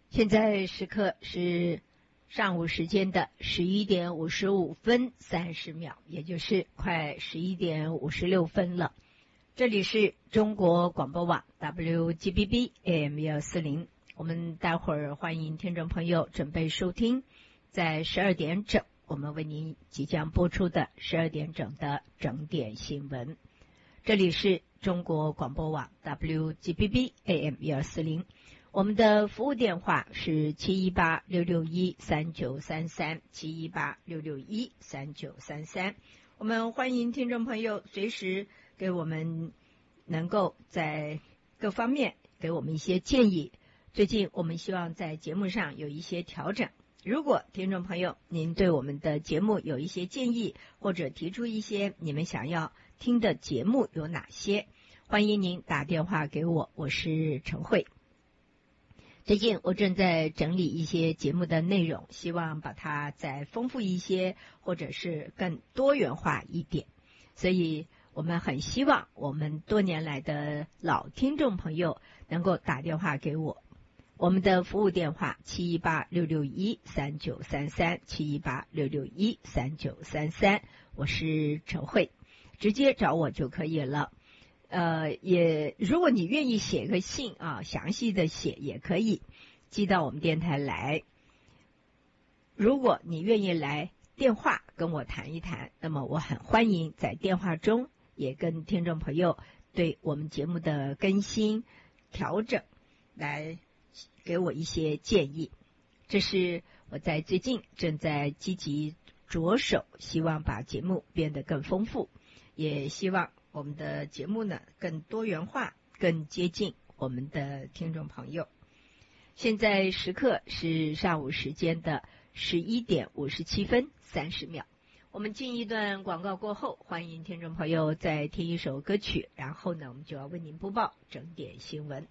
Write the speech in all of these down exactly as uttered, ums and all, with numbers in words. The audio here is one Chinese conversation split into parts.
现在时刻是上午时间的十一点五十五分三十秒，也就是快十一点五十六分了。这里是中国广播网 W G B B A M 一二四零，我们待会儿欢迎听众朋友准备收听，在十二点整我们为您即将播出的十二点整的整点新闻。这里是中国广播网 W G B B A M 一二四零，我们的服务电话是七一八六六一三九三三，七一八六六一三九三三。我们欢迎听众朋友随时给我们能够在各方面给我们一些建议。最近我们希望在节目上有一些调整。如果听众朋友您对我们的节目有一些建议，或者提出一些你们想要听的节目有哪些，欢迎您打电话给我，我是陈慧。最近我正在整理一些节目的内容，希望把它再丰富一些，或者是更多元化一点。所以我们很希望我们多年来的老听众朋友能够打电话给我。我们的服务电话七一八六六一三九三三，七一八六六一三九三三，我是陈慧，直接找我就可以了。呃，也如果你愿意写个信啊，详细的写也可以寄到我们电台来。如果你愿意来电话跟我谈一谈，那么我很欢迎在电话中也跟听众朋友对我们节目的更新调整来给我一些建议。这是我在最近正在积极着手，希望把节目变得更丰富，也希望我们的节目呢更多元化，更接近我们的听众朋友。现在时刻是上午时间的十一点五十七分三十秒。我们进一段广告过后，欢迎听众朋友再听一首歌曲，然后呢我们就要为您播报整点新闻。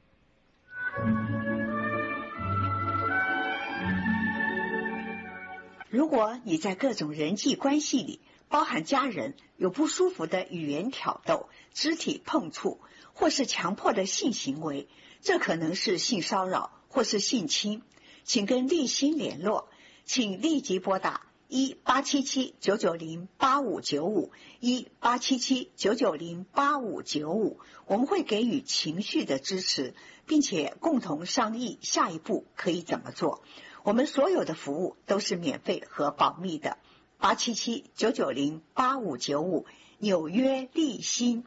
如果你在各种人际关系里，包含家人，有不舒服的语言挑逗、肢体碰触，或是强迫的性行为，这可能是性骚扰或是性侵，请跟立新联络，请立即拨打一八七七九九零八五九五一八七七九九零八五九五，我们会给予情绪的支持，并且共同商议下一步可以怎么做。我们所有的服务都是免费和保密的。八七七九九零八五九五，纽约立新。